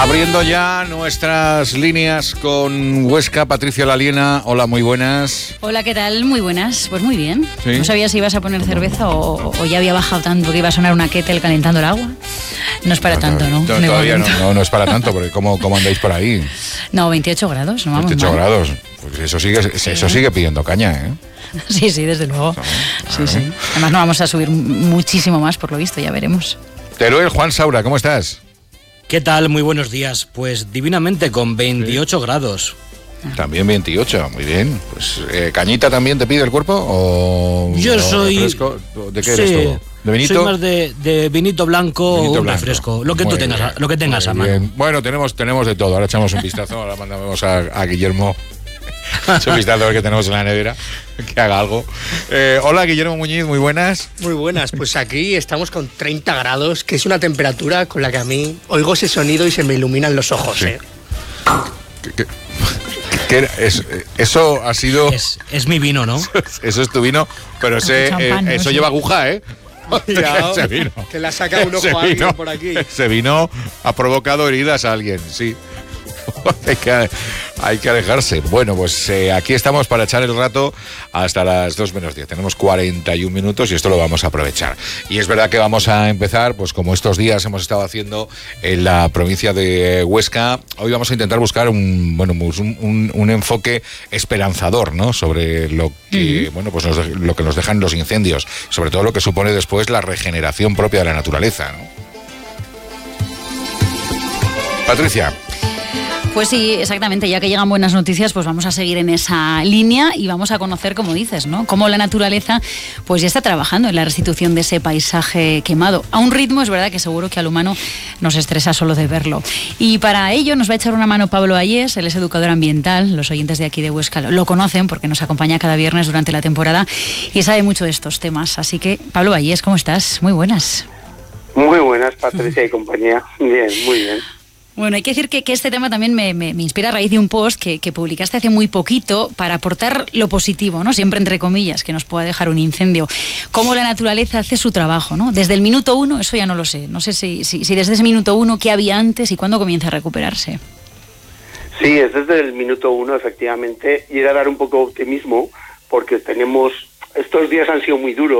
Abriendo ya nuestras líneas con Huesca, Patricia Laliena. Hola, muy buenas. Hola, ¿qué tal? Muy buenas. Pues muy bien. ¿Sí? No sabía si ibas a poner cerveza o ya había bajado tanto que iba a sonar una kettle calentando el agua. No es para tanto, ¿no? Todavía no es para tanto, porque ¿cómo andáis por ahí? No, 28 grados, no vamos 28 mal. grados. Pues eso sigue pidiendo caña, ¿eh? Sí, desde luego. Sí. Además no vamos a subir muchísimo más, por lo visto, ya veremos. Teruel, Juan Saura, ¿cómo estás? ¿Qué tal? Muy buenos días. Pues divinamente, con 28 grados. También 28, muy bien. Pues, ¿cañita también te pide el cuerpo? ¿O Yo soy... refresco? ¿De qué eres tú? ¿De vinito? Soy más de vinito blanco o un refresco. Lo que tú tengas, lo que tengas a mano. Bueno, tenemos de todo. Ahora echamos un vistazo, ahora mandamos a Guillermo un vistazo a ver qué tenemos en la nevera, que haga algo. Hola, Guillermo Muñiz, muy buenas. Muy buenas, pues aquí estamos con 30 grados, que es una temperatura con la que a mí oigo ese sonido y se me iluminan los ojos. Sí. Eso ha sido... Es mi vino, ¿no? Eso es tu vino, pero eso lleva aguja, ¿eh? Ese vino, que le ha sacado un ojo a alguien por aquí. Ese vino ha provocado heridas a alguien, sí. Hay que alejarse. Bueno, pues aquí estamos para echar el rato hasta las 2 menos 10. Tenemos 41 minutos y esto lo vamos a aprovechar. Y es verdad que vamos a empezar, pues como estos días hemos estado haciendo en la provincia de Huesca, hoy vamos a intentar buscar un enfoque esperanzador, ¿no? Sobre lo que, lo que nos dejan los incendios, sobre todo lo que supone después la regeneración propia de la naturaleza, ¿no? Patricia. Pues sí, exactamente, ya que llegan buenas noticias, pues vamos a seguir en esa línea y vamos a conocer, como dices, ¿no? Cómo la naturaleza pues ya está trabajando en la restitución de ese paisaje quemado. A un ritmo, es verdad que seguro que al humano nos estresa solo de verlo. Y para ello nos va a echar una mano Pablo Ayés, él es educador ambiental, los oyentes de aquí de Huesca lo conocen porque nos acompaña cada viernes durante la temporada y sabe mucho de estos temas. Así que, Pablo Ayés, ¿cómo estás? Muy buenas. Muy buenas, Patricia y compañía. Bien, muy bien. Bueno, hay que decir que este tema también me inspira a raíz de un post que publicaste hace muy poquito para aportar lo positivo, ¿no? Siempre entre comillas, que nos pueda dejar un incendio. Cómo la naturaleza hace su trabajo, ¿no? Desde el minuto 1, eso ya no lo sé. No sé si desde ese minuto 1, ¿qué había antes y cuándo comienza a recuperarse? Sí, es desde el minuto 1, efectivamente. Y era dar un poco de optimismo, porque estos días han sido muy duros.